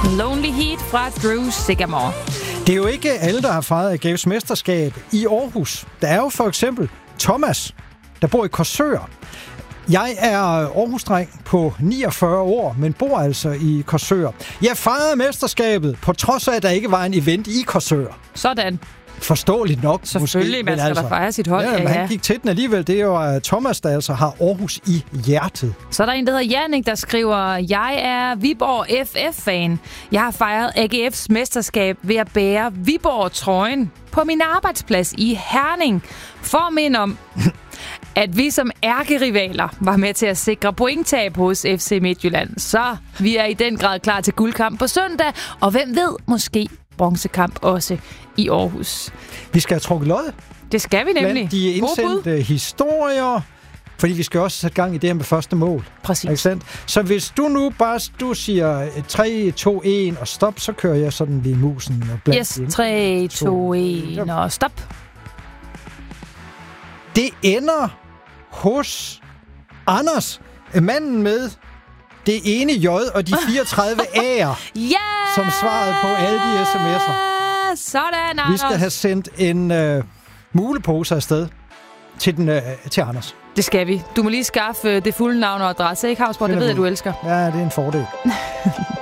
Lonely Heat fra Drew Sycamore. Det er jo ikke alle, der har fejret AGF's mesterskab i Aarhus. Der er jo for eksempel Thomas, der bor i Korsør. Jeg er Aarhus-dreng på 49 år, men bor altså i Korsør. Jeg fejrede mesterskabet, på trods af, at der ikke var en event i Korsør. Sådan. Forståeligt nok. Selvfølgelig, man skal da fejre sit hold. Ja, han gik til den alligevel. Det er jo Thomas, der altså har Aarhus i hjertet. Så er der en, der hedder Jannik, der skriver: Jeg er Viborg FF-fan. Jeg har fejret AGF's mesterskab ved at bære Viborg-trøjen på min arbejdsplads i Herning. For at minde om, at vi som ærkerivaler var med til at sikre pointtab hos FC Midtjylland. Så vi er i den grad klar til guldkamp på søndag. Og hvem ved, måske bronzekamp også i Aarhus. Vi skal have trukket lod. Det skal vi nemlig. Blandt de indsendte historier, fordi vi skal også sætte gang i det her med første mål. Præcis. Så hvis du nu bare siger 3, 2, 1 og stop, så kører jeg sådan lige musen. Og yes, 3, 2, 1 og stop. Det ender hos Anders, manden med det ene J og de 34 A'er, som svarede på alle de sms'er. Sådan, Anders. Vi skal have sendt en mulepose afsted til Anders. Det skal vi. Du må lige skaffe det fulde navn og adresse, ikke, Havsborg? Det ved jeg, du elsker. Ja, det er en fordel.